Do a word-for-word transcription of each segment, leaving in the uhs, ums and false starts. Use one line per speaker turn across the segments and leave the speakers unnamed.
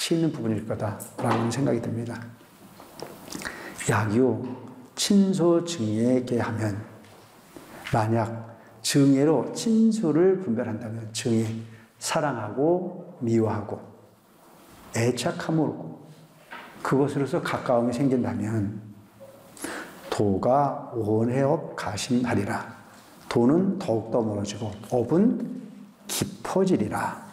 같이 있는 부분일 거다라는 생각이 듭니다. 약유, 친소, 증예게 하면 만약 증예로 친소를 분별한다면 증예, 사랑하고 미워하고 애착함으로 그것으로서 가까움이 생긴다면 도가 원해업 가심하리라. 도는 더욱더 멀어지고 업은 깊어지리라.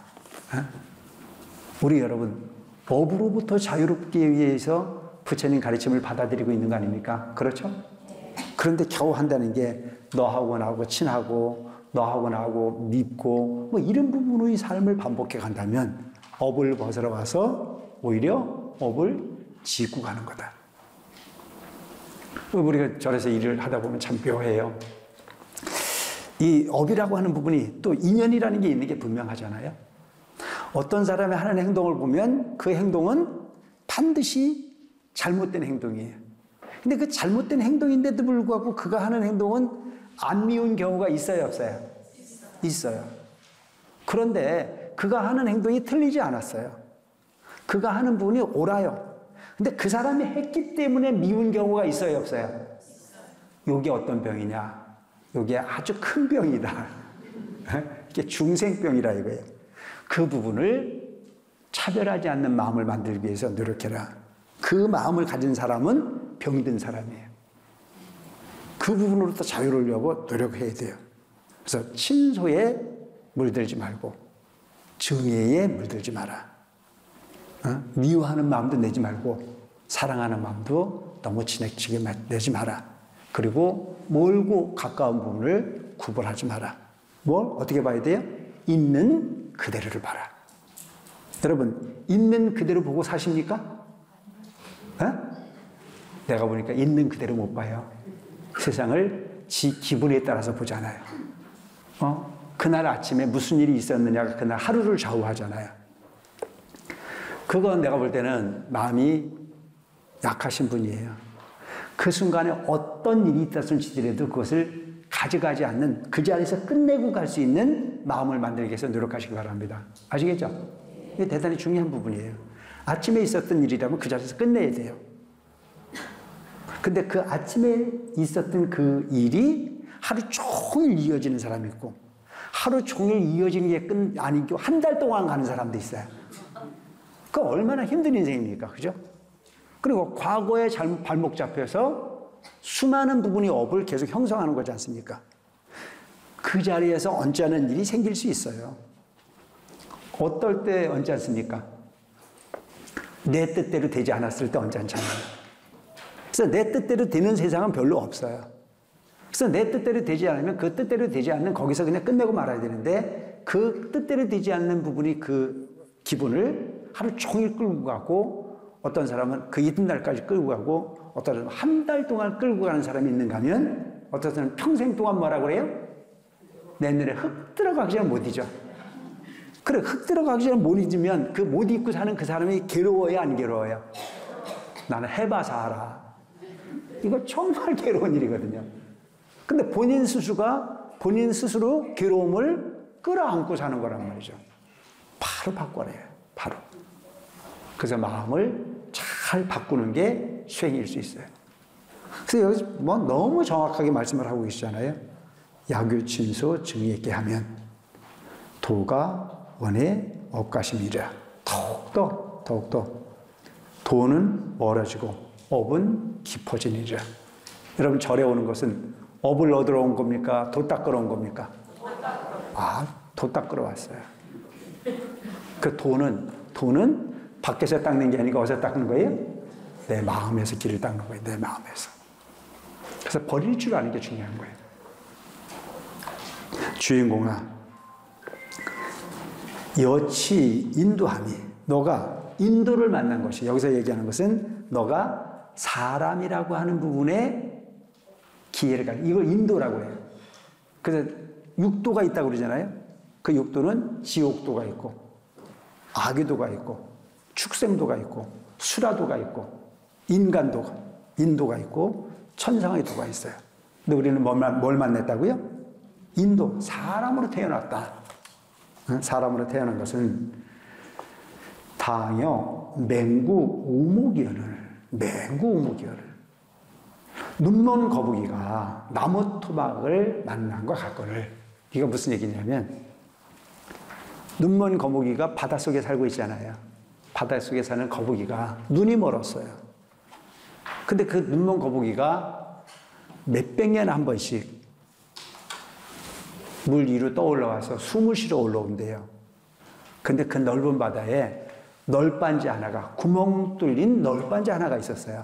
우리 여러분, 업으로부터 자유롭기 위해서 부처님 가르침을 받아들이고 있는 거 아닙니까? 그렇죠? 그런데 겨우 한다는 게 너하고 나하고 친하고 너하고 나하고 밉고 뭐 이런 부분의 삶을 반복해 간다면 업을 벗어나 와서 오히려 업을 지고 가는 거다. 우리가 절에서 일을 하다 보면 참 묘해요. 이 업이라고 하는 부분이 또 인연이라는 게 있는 게 분명하잖아요. 어떤 사람이 하는 행동을 보면 그 행동은 반드시 잘못된 행동이에요. 근데 그 잘못된 행동인데도 불구하고 그가 하는 행동은 안 미운 경우가 있어요, 없어요? 있어요. 그런데 그가 하는 행동이 틀리지 않았어요. 그가 하는 부분이 옳아요. 근데 그 사람이 했기 때문에 미운 경우가 있어요, 없어요? 이게 어떤 병이냐? 이게 아주 큰 병이다. 이게 중생병이라 이거예요. 그 부분을 차별하지 않는 마음을 만들기 위해서 노력해라. 그 마음을 가진 사람은 병든 사람이에요. 그 부분으로부터 자유로우려고 노력해야 돼요. 그래서 친소에 물들지 말고 증예에 물들지 마라. 어? 미워하는 마음도 내지 말고 사랑하는 마음도 너무 지나치게 내지 마라. 그리고 멀고 가까운 부분을 구분하지 마라. 뭘 어떻게 봐야 돼요? 있는 그대로를 봐라. 여러분, 있는 그대로 보고 사십니까? 어? 내가 보니까 있는 그대로 못 봐요. 세상을 지 기분에 따라서 보잖아요. 어? 그날 아침에 무슨 일이 있었느냐가 그날 하루를 좌우하잖아요. 그건 내가 볼 때는 마음이 약하신 분이에요. 그 순간에 어떤 일이 있었을지라도 그것을 가져가지 않는, 그 자리에서 끝내고 갈 수 있는 마음을 만들기 위해서 노력하시기 바랍니다. 아시겠죠? 이게 대단히 중요한 부분이에요. 아침에 있었던 일이라면 그 자리에서 끝내야 돼요. 근데 그 아침에 있었던 그 일이 하루 종일 이어지는 사람이 있고, 하루 종일 이어지는 게 끝 아니고 한 달 동안 가는 사람도 있어요. 그 얼마나 힘든 인생입니까? 그죠? 그리고 과거에 잘못 발목 잡혀서 수많은 부분이 업을 계속 형성하는 거지 않습니까? 그 자리에서 언짢은 일이 생길 수 있어요. 어떨 때 언짢습니까? 내 뜻대로 되지 않았을 때 언짢잖아요. 그래서 내 뜻대로 되는 세상은 별로 없어요. 그래서 내 뜻대로 되지 않으면 그 뜻대로 되지 않는 거기서 그냥 끝내고 말아야 되는데, 그 뜻대로 되지 않는 부분이 그 기분을 하루 종일 끌고 가고, 어떤 사람은 그 이튿날까지 끌고 가고, 어떤 사람은 한 달 동안 끌고 가는 사람이 있는가 하면, 어떤 사람은 평생 동안 뭐라고 그래요? 내 눈에 흙 들어가기 전에 못 잊어. 그래, 흙 들어가기 전에 못 잊으면 그 못 잊고 사는 그 사람이 괴로워요, 안 괴로워요? 나는 해봐서 알아. 이거 정말 괴로운 일이거든요. 근데 본인 스스로가 본인 스스로 괴로움을 끌어안고 사는 거란 말이죠. 바로 바꿔내요. 바로. 그래서 마음을 잘 바꾸는 게 수행일 수 있어요. 그래서 여기서 뭐 너무 정확하게 말씀을 하고 계시잖아요. 약유친소 증예게 하면 도가 원해 업가심이라. 더욱더 더욱더 도는 멀어지고 업은 깊어지니라. 여러분, 절에 오는 것은 업을 얻으러 온 겁니까? 도 닦으러 온 겁니까? 아, 도 닦으러 왔어요. 그 도는, 도는 밖에서 닦는 게 아니고 어디서 닦는 거예요? 내 마음에서 길을 닦는 거예요. 내 마음에서. 그래서 버릴 줄 아는 게 중요한 거예요. 주인공아, 여치 인도함이, 너가 인도를 만난 것이, 여기서 얘기하는 것은 너가 사람이라고 하는 부분에 기회를 갖는, 이걸 인도라고 해요. 그래서 육도가 있다고 그러잖아요. 그 육도는 지옥도가 있고, 아귀도가 있고, 축생도가 있고, 수라도가 있고, 인간도가, 인도가 있고, 천상의 도가 있어요. 근데 우리는 뭘, 뭘 만났다고요? 인도, 사람으로 태어났다. 사람으로 태어난 것은 당여 맹구 우목이언을 맹구 우목이언을 눈먼 거북이가 나무 토막을 만난 것 같거늘. 이게 무슨 얘기냐면 눈먼 거북이가 바닷속에 살고 있잖아요. 바닷속에 사는 거북이가 눈이 멀었어요. 근데 그 눈먼 거북이가 몇백 년에 한 번씩 물 위로 떠올라와서 숨을 쉬러 올라온대요. 근데 그 넓은 바다에 널빤지 하나가, 구멍 뚫린 널빤지 하나가 있었어요.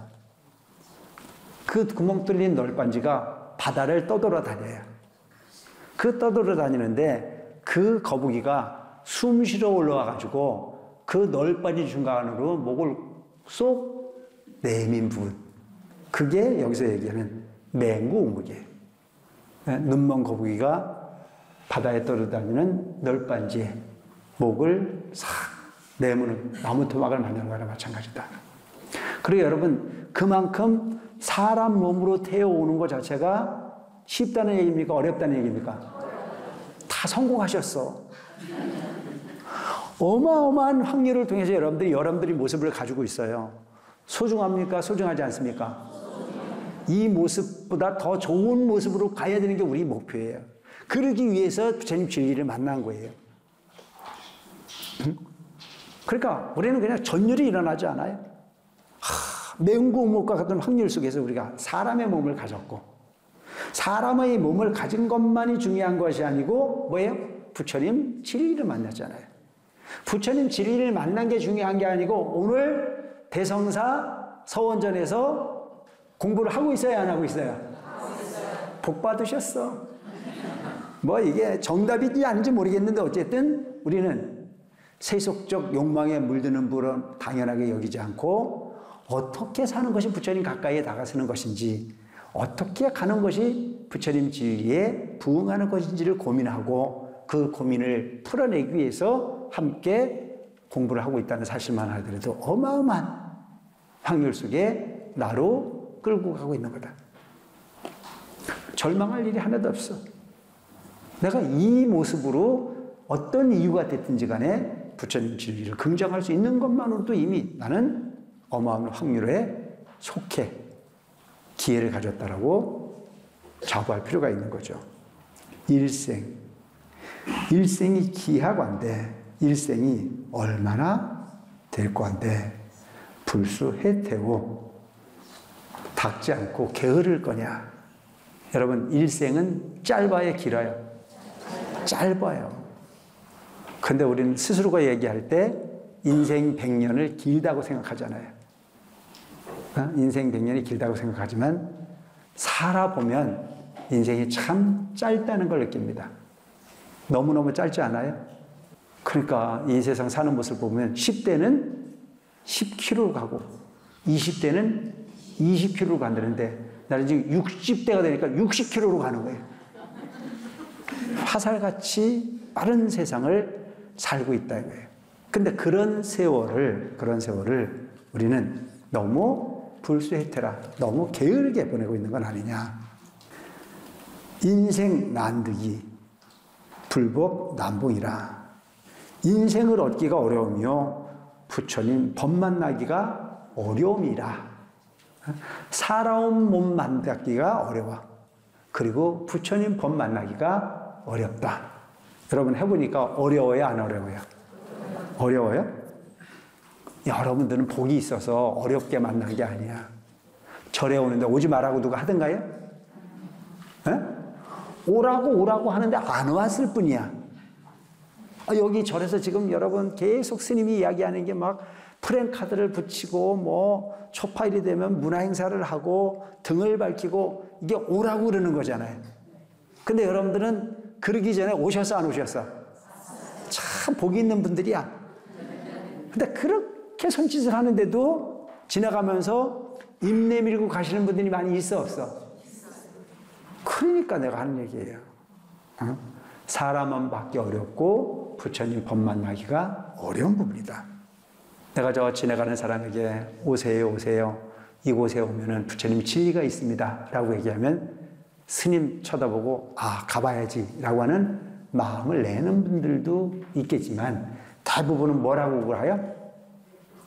그 구멍 뚫린 널빤지가 바다를 떠돌아다녀요. 그 떠돌아다니는데 그 거북이가 숨 쉬러 올라와가지고 그 널빤지 중간으로 목을 쏙 내민 부분. 그게 여기서 얘기하는 맹구 우목이에요. 눈먼 거북이가 바다에 떠돌아다니는 널빤지에 목을 싹 내무는 나무 토막을 만드는 거나 마찬가지다. 그리고 여러분, 그만큼 사람 몸으로 태어오는 것 자체가 쉽다는 얘기입니까? 어렵다는 얘기입니까? 다 성공하셨어. 어마어마한 확률을 통해서 여러분들이 여러분들이 모습을 가지고 있어요. 소중합니까? 소중하지 않습니까? 이 모습보다 더 좋은 모습으로 가야 되는 게 우리 목표예요. 그러기 위해서 부처님 진리를 만난 거예요. 그러니까 우리는 그냥 전율이 일어나지 않아요. 맹구 우목과 같은 확률 속에서 우리가 사람의 몸을 가졌고, 사람의 몸을 가진 것만이 중요한 것이 아니고 뭐예요? 부처님 진리를 만났잖아요. 부처님 진리를 만난 게 중요한 게 아니고 오늘 대성사 서원전에서 공부를 하고 있어요, 안 하고 있어요? 복 받으셨어. 뭐 이게 정답이지 아닌지 모르겠는데 어쨌든 우리는 세속적 욕망에 물드는 분은 당연하게 여기지 않고 어떻게 사는 것이 부처님 가까이에 다가서는 것인지, 어떻게 가는 것이 부처님 진리에 부응하는 것인지를 고민하고 그 고민을 풀어내기 위해서 함께 공부를 하고 있다는 사실만 하더라도 어마어마한 확률 속에 나로 끌고 가고 있는 거다. 절망할 일이 하나도 없어. 내가 이 모습으로 어떤 이유가 됐든지 간에 부처님 진리를 긍정할 수 있는 것만으로도 이미 나는 어마어마한 확률에 속해 기회를 가졌다라고 자부할 필요가 있는 거죠. 일생. 일생이 기하관데 일생이 얼마나 될 건데 불수해태고 닦지 않고 게으를 거냐. 여러분, 일생은 짧아야 길어요. 짧아요. 근데 우리는 스스로가 얘기할 때 인생 백 년을 길다고 생각하잖아요. 어? 인생 백 년이 길다고 생각하지만 살아보면 인생이 참 짧다는 걸 느낍니다. 너무너무 짧지 않아요? 그러니까 이 세상 사는 모습을 보면 십 대는 십 킬로미터로 가고 이십 대는 이십 킬로미터로 간다는데 나는 지금 육십 대가 되니까 육십 킬로미터로 가는 거예요. 화살같이 빠른 세상을 살고 있다 이거예요. 근데 그런 세월을, 그런 세월을 우리는 너무 불수해태라, 너무 게으르게 보내고 있는 건 아니냐. 인생 난득이 불법 난봉이라. 인생을 얻기가 어려우며 부처님 법 만나기가 어려움이라. 살아온 몸 만나기가 어려워. 그리고 부처님 법 만나기가 어렵다. 여러분 해보니까 어려워요, 안 어려워요? 어려워요? 여러분들은 복이 있어서 어렵게 만난 게 아니야. 절에 오는데 오지 말라고 누가 하던가요? 에? 오라고 오라고 하는데 안 왔을 뿐이야. 아, 여기 절에서 지금 여러분 계속 스님이 이야기하는 게 막 프랜카드를 붙이고 뭐 초파일이 되면 문화행사를 하고 등을 밝히고 이게 오라고 그러는 거잖아요. 근데 여러분들은 그러기 전에 오셨어, 안 오셨어? 참 복이 있는 분들이야. 근데 그렇게 손짓을 하는데도 지나가면서 입 내밀고 가시는 분들이 많이 있어, 없어? 그러니까 내가 하는 얘기예요. 어? 사람만 받기 어렵고 부처님 법 만나기가 어려운 부분이다. 내가 저 지나가는 사람에게 오세요, 오세요. 이곳에 오면은 부처님 진리가 있습니다. 라고 얘기하면 스님 쳐다보고 아, 가봐야지. 라고 하는 마음을 내는 분들도 있겠지만 대부분은 뭐라고 그래요?